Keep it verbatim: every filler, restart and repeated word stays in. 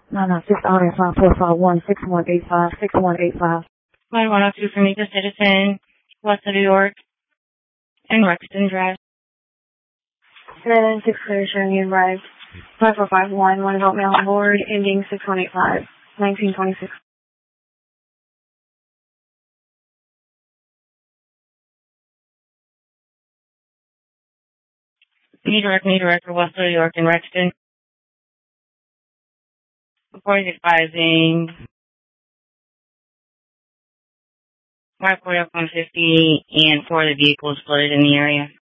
nine nine six R F five four five one six one eight five six one eight five. Flight one oh two from Eco Citizen, west of New York, and Rexton Drive. nine nine six clear, showing you arrived. five four five one, one help me on board, ending six one eight five, nineteen twenty-six. New direct, New direct for west of New York and Rexton. Before he's advising, five forty F one fifty and four of the vehicles flooded in the area.